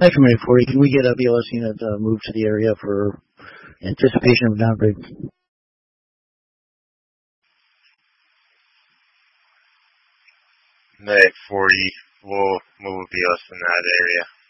Estimated 40. Can we get a BLS unit moved to the area for anticipation of downgrade? Medic 40 will move a BLS in that area.